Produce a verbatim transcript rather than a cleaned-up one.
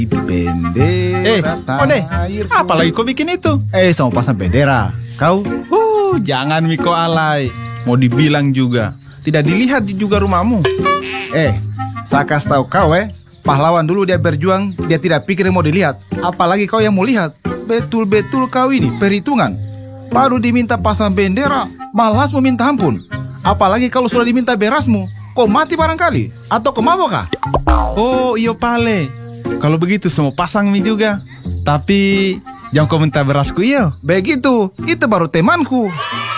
Bendera Eh, Ode, tanah apalagi kau bikin itu? Eh, sama pasang bendera. Kau? Uh, jangan Miko alay. Mau dibilang juga, tidak dilihat juga rumahmu. Eh, saya kasih tahu kau eh. Pahlawan dulu dia berjuang, dia tidak pikir mau dilihat. Apalagi kau yang mau lihat. Betul-betul kau ini perhitungan. Baru diminta pasang bendera, malas meminta ampun. Apalagi kalau sudah diminta berasmu, kau mati barangkali. Atau kau mabok kah? Oh, iyo pale. Kalau begitu semua pasang mie juga. Tapi jangan kau minta berasku iyo. Begitu, itu baru temanku.